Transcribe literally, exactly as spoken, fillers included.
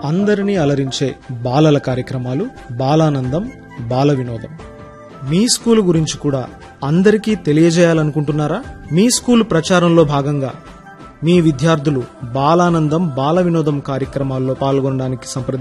అందరినీ అలరించే బాలల కార్యక్రమాలు బాలానందం బాల వినోదం. మీ స్కూల్ గురించి కూడా అందరికీ తెలియజేయాలనుకుంటున్నారా? మీ స్కూల్ ప్రచారంలో భాగంగా మీ విద్యార్థులు బాలానందం బాల వినోదం కార్యక్రమాల్లో పాల్గొనడానికి సంప్రదించండి.